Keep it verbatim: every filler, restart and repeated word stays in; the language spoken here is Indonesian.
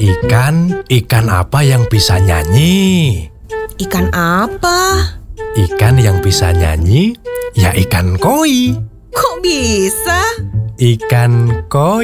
Ikan, ikan apa yang bisa nyanyi? Ikan apa? Ikan yang bisa nyanyi, ya ikan koi. Kok bisa? Ikan koi.